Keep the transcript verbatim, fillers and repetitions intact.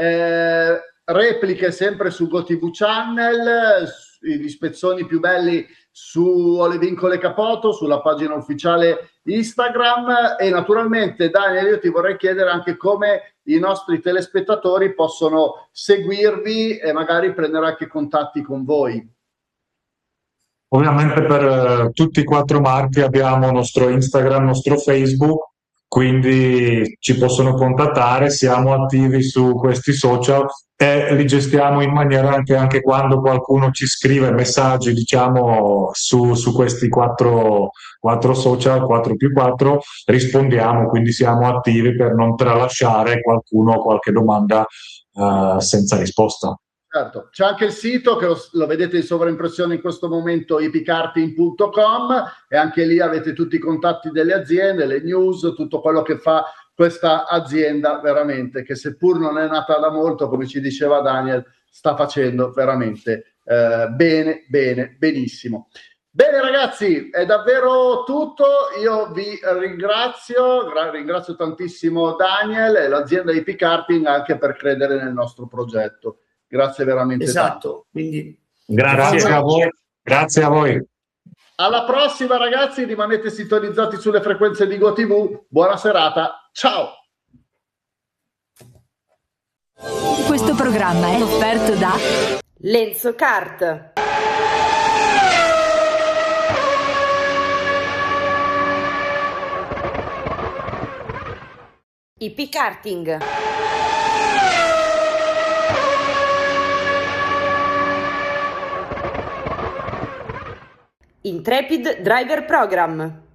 eh, repliche sempre su GoTV Channel, gli spezzoni più belli su Ole Vincole Capoto, sulla pagina ufficiale Instagram. E naturalmente, Daniel, io ti vorrei chiedere anche come i nostri telespettatori possono seguirvi e magari prendere anche contatti con voi. Ovviamente per eh, tutti i quattro marchi abbiamo nostro Instagram, nostro Facebook, quindi ci possono contattare, siamo attivi su questi social e li gestiamo in maniera anche, anche quando qualcuno ci scrive messaggi, diciamo, su, su questi quattro, quattro social, quattro più quattro, rispondiamo, quindi siamo attivi per non tralasciare qualcuno o qualche domanda eh, senza risposta. Certo, c'è anche il sito che lo, lo vedete in sovraimpressione in questo momento, i p karting punto com, e anche lì avete tutti i contatti delle aziende, le news, tutto quello che fa questa azienda veramente, che seppur non è nata da molto, come ci diceva Daniel, sta facendo veramente eh, bene, bene, benissimo. Bene ragazzi, è davvero tutto, io vi ringrazio, ringrazio tantissimo Daniel e l'azienda I P Karting anche per credere nel nostro progetto. Grazie veramente esatto, tanto. Quindi grazie, grazie a voi, grazie a voi. Alla prossima ragazzi, rimanete sintonizzati sulle frequenze di GoTV. Buona serata, ciao! Questo programma è offerto da Lenzo Kart. I P Karting. Intrepid Driver Program.